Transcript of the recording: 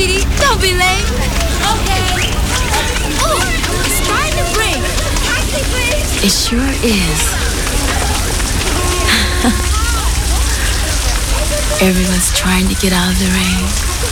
sweetie. Don't be late. Okay. Oh, it's starting to rain. Taxi, please. It sure is. Everyone's trying to get out of the rain.